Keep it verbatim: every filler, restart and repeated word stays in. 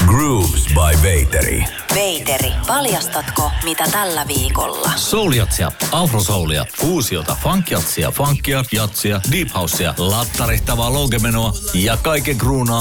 Grooves by Veiteri. Veiteri, paljastatko mitä tällä viikolla? Soul-jatsia, afro-soulia, fuusiota, funk-jatsia, funkia, jatsia, deep housea, lattarihtavaa lounge-menoa ja kaiken kruunaa